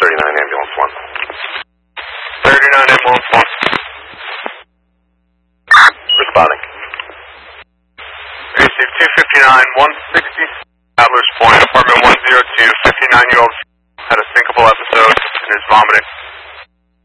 39 Ambulance 1. 39 Ambulance 1. Responding. Received 259, 160, Adler's Point, apartment 102, 59-year-old had a syncopal episode and is vomiting.